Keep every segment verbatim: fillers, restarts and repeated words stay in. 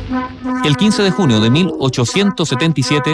El quince de junio de mil ochocientos setenta y siete,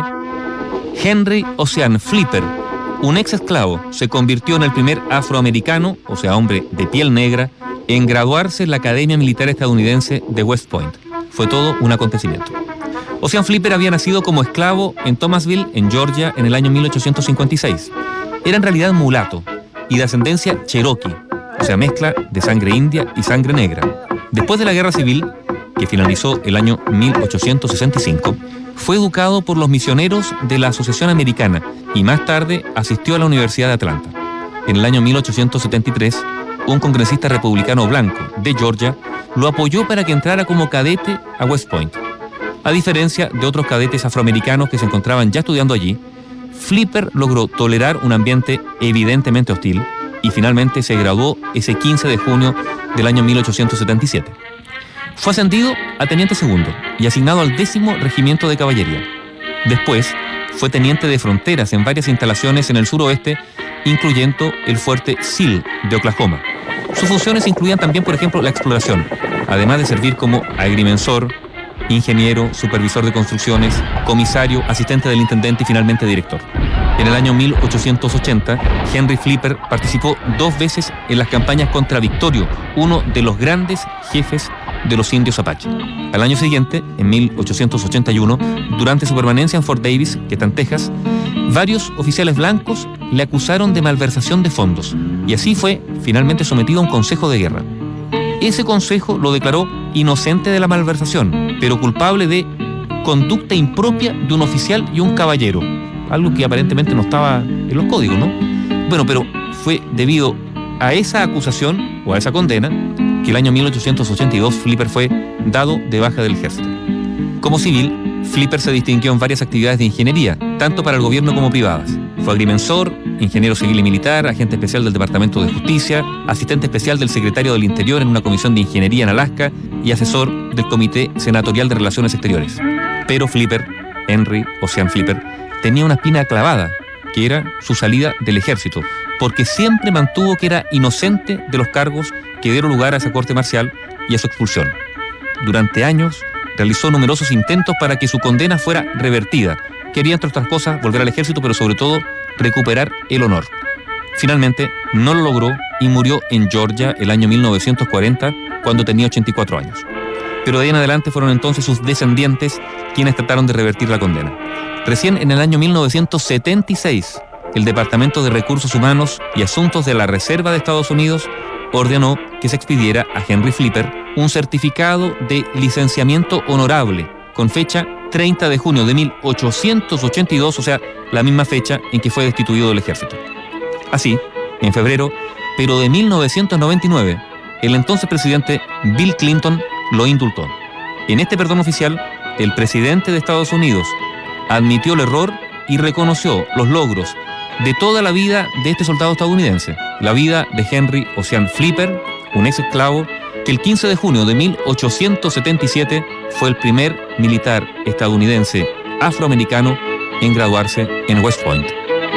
Henry Ocean Flipper, un ex esclavo, se convirtió en el primer afroamericano, o sea, hombre de piel negra, en graduarse en la Academia Militar Estadounidense de West Point. Fue todo un acontecimiento. Ocean Flipper había nacido como esclavo en Thomasville, en Georgia, en el año mil ochocientos cincuenta y seis. Era en realidad mulato y de ascendencia cherokee, o sea, mezcla de sangre india y sangre negra. Después de la Guerra Civil, que finalizó el año mil ochocientos sesenta y cinco, fue educado por los misioneros de la Asociación Americana y más tarde asistió a la Universidad de Atlanta. En el año mil ochocientos setenta y tres, un congresista republicano blanco de Georgia lo apoyó para que entrara como cadete a West Point. A diferencia de otros cadetes afroamericanos que se encontraban ya estudiando allí, Flipper logró tolerar un ambiente evidentemente hostil y finalmente se graduó ese quince de junio del año mil ochocientos setenta y siete. Fue ascendido a teniente segundo y asignado al décimo regimiento de caballería. Después fue teniente de fronteras en varias instalaciones en el suroeste, incluyendo el fuerte Seal de Oklahoma. Sus funciones incluían también, por ejemplo, la exploración, además de servir como agrimensor, ingeniero, supervisor de construcciones, comisario, asistente del intendente y finalmente director. En el año mil ochocientos ochenta, Henry Flipper participó dos veces en las campañas contra Victorio, uno de los grandes jefes de los indios Apache. Al año siguiente, en mil ochocientos ochenta y uno, durante su permanencia en Fort Davis, que está en Texas, varios oficiales blancos le acusaron de malversación de fondos y así fue finalmente sometido a un consejo de guerra. Ese consejo lo declaró inocente de la malversación, pero culpable de conducta impropia de un oficial y un caballero, algo que aparentemente no estaba en los códigos, ¿no? Bueno, pero fue debido a esa acusación o a esa condena que el año mil ochocientos ochenta y dos Flipper fue dado de baja del ejército. Como civil, Flipper se distinguió en varias actividades de ingeniería, tanto para el gobierno como privadas. Fue agrimensor, ingeniero civil y militar, agente especial del Departamento de Justicia, asistente especial del secretario del Interior en una comisión de ingeniería en Alaska y asesor del Comité Senatorial de Relaciones Exteriores. Pero Flipper, Henry Ocean Flipper, tenía una espina clavada, que era su salida del ejército, porque siempre mantuvo que era inocente de los cargos que dieron lugar a esa corte marcial y a su expulsión. Durante años realizó numerosos intentos para que su condena fuera revertida. Quería, entre otras cosas, volver al ejército, pero sobre todo recuperar el honor. Finalmente no lo logró y murió en Georgia el año mil novecientos cuarenta, cuando tenía ochenta y cuatro años. Pero de ahí en adelante fueron entonces sus descendientes quienes trataron de revertir la condena. Recién en el año mil novecientos setenta y seis, el Departamento de Recursos Humanos y Asuntos de la Reserva de Estados Unidos ordenó que se expidiera a Henry Flipper un certificado de licenciamiento honorable con fecha treinta de junio de mil ochocientos ochenta y dos, o sea, la misma fecha en que fue destituido del ejército. Así, en febrero, pero de mil novecientos noventa y nueve, el entonces presidente Bill Clinton lo indultó. En este perdón oficial, el presidente de Estados Unidos admitió el error y reconoció los logros de toda la vida de este soldado estadounidense, la vida de Henry Ocean Flipper, un ex esclavo que el quince de junio de mil ochocientos setenta y siete fue el primer militar estadounidense afroamericano en graduarse en West Point.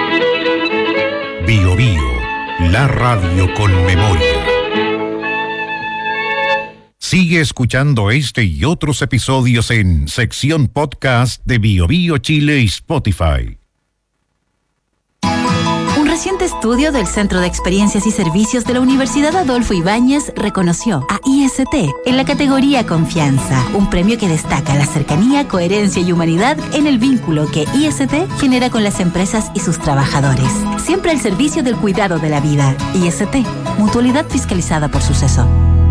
Bio Bio, la radio con memoria. Sigue escuchando este y otros episodios en sección podcast de Bio Bio Chile y Spotify. Un reciente estudio del Centro de Experiencias y Servicios de la Universidad Adolfo Ibáñez reconoció a I S T en la categoría Confianza, un premio que destaca la cercanía, coherencia y humanidad en el vínculo que I S T genera con las empresas y sus trabajadores. Siempre al servicio del cuidado de la vida. I S T, mutualidad fiscalizada por Suceso.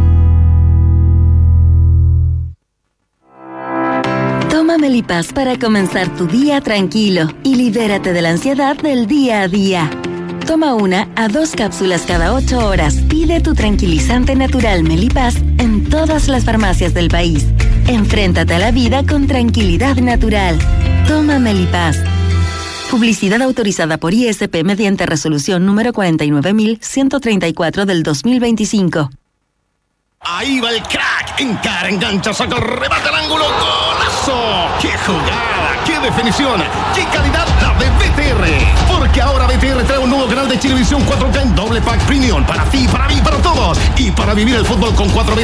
Toma Melipaz para comenzar tu día tranquilo y libérate de la ansiedad del día a día. Toma una a dos cápsulas cada ocho horas. Pide tu tranquilizante natural Melipaz en todas las farmacias del país. Enfréntate a la vida con tranquilidad natural. Toma Melipaz. Publicidad autorizada por I S P mediante resolución número cuarenta y nueve mil ciento treinta y cuatro del dos mil veinticinco. Ahí va el crack, encara, engancha, saca, remata el ángulo, ¡golazo! ¡Qué jugada! ¡Qué definición! ¡Qué calidad la de B T R! Porque ahora B T R trae un nuevo canal de Chilevisión cuatro K en doble pack premium para ti, para mí, para todos. Y para vivir el fútbol con cuatro